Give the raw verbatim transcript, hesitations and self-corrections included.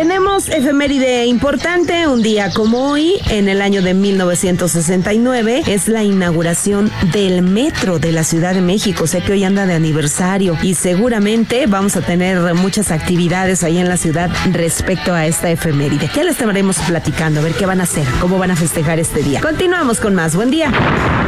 Tenemos efeméride importante, un día como hoy, en el año de mil novecientos sesenta y nueve, es la inauguración del metro de la Ciudad de México. Sé que hoy anda de aniversario y seguramente vamos a tener muchas actividades ahí en la ciudad respecto a esta efeméride. ¿Qué les estaremos platicando? A ver qué van a hacer, cómo van a festejar este día. Continuamos con más. Buen día.